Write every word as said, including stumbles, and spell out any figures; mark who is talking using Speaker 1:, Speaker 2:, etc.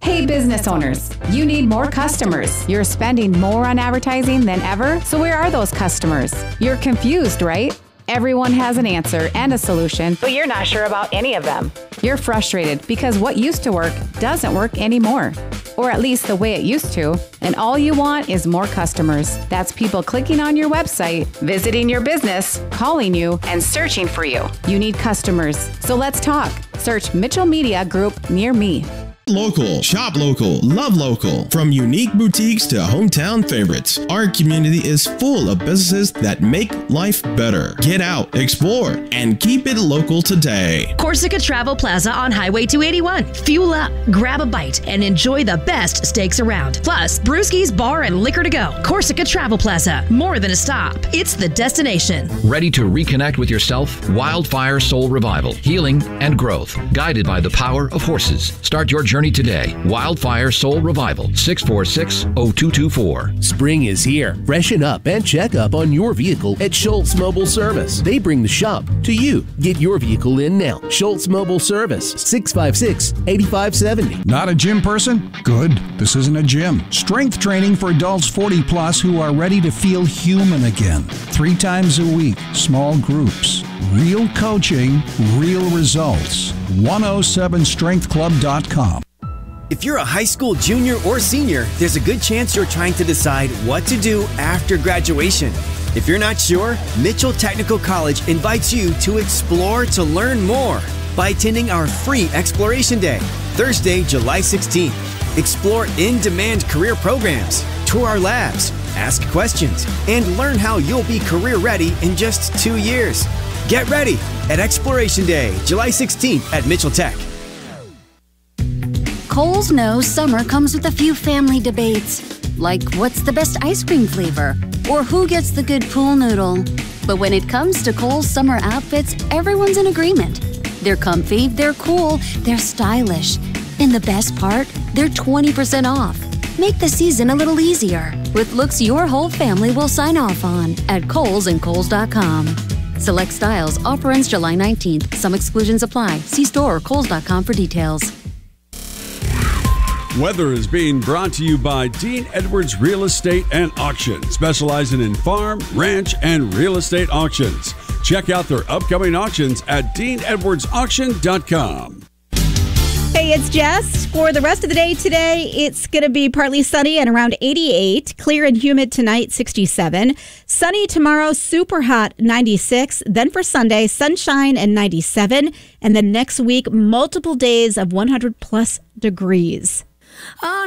Speaker 1: Hey business owners, you need more customers. You're spending more on advertising than ever, so where are those customers? You're confused, right? Everyone has an answer and a solution, but you're not sure about any of them. You're frustrated because what used to work doesn't work anymore, or at least the way it used to, and all you want is more customers. That's people clicking on your website, visiting your business, calling you, and searching for you. You need customers, so let's talk. Search Mitchell Media Group near me.
Speaker 2: Local, shop local, love local. From unique boutiques to hometown favorites, our community is full of businesses that make life better. Get out, explore, and keep it local today.
Speaker 3: Corsica Travel Plaza on Highway two eighty-one. Fuel up, grab a bite, and enjoy the best steaks around. Plus, Brewski's Bar and Liquor to Go. Corsica Travel Plaza. More than a stop. It's the destination.
Speaker 4: Ready to reconnect with yourself? Wildfire Soul Revival. Healing and growth. Guided by the power of horses. Start your journey today. Wildfire Soul Revival. six four six, zero two two four.
Speaker 5: Spring is here. Freshen up and check up on your vehicle at Schultz Mobile Service. They bring the shop to you. Get your vehicle in now. Schultz Mobile Service. six five six, eight five seven zero.
Speaker 6: Not a gym person? Good. This isn't a gym. Strength training for adults forty plus who are ready to feel human again. Three times a week. Small groups. Real coaching. Real results. one oh seven strength club dot com.
Speaker 7: If you're a high school junior or senior, there's a good chance you're trying to decide what to do after graduation. If you're not sure, Mitchell Technical College invites you to explore to learn more by attending our free Exploration Day, Thursday, July sixteenth. Explore in-demand career programs, tour our labs, ask questions, and learn how you'll be career ready in just two years. Get ready at Exploration Day, July sixteenth at Mitchell Tech.
Speaker 8: Kohl's knows summer comes with a few family debates, like what's the best ice cream flavor, or who gets the good pool noodle. But when it comes to Kohl's summer outfits, everyone's in agreement. They're comfy, they're cool, they're stylish. And the best part, they're twenty percent off. Make the season a little easier with looks your whole family will sign off on at Kohl's and Kohl's dot com. Select styles, offer ends July nineteenth. Some exclusions apply. See store or Kohl's dot com for details.
Speaker 9: Weather is being brought to you by Dean Edwards Real Estate and Auction, specializing in farm, ranch, and real estate auctions. Check out their upcoming auctions at dean edwards auction dot com.
Speaker 10: Hey, it's Jess. For the rest of the day today, it's going to be partly sunny and around eighty-eight. Clear and humid tonight, sixty-seven. Sunny tomorrow, super hot, ninety-six. Then for Sunday, sunshine and ninety-seven. And then next week, multiple days of one hundred plus degrees.